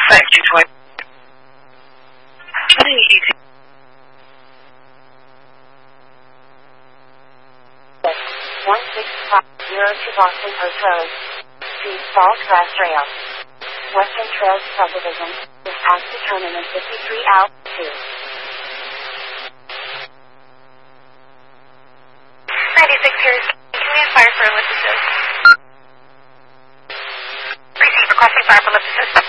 Thank you, Dwight. What do you need to 1650 Boston Post Road. Street Falls Grass Trail. Western Trails Subdivision. Is as determined in 53 out 2. 96 here. Can we have fire for ellipsis? Receive requesting fire for ellipsis.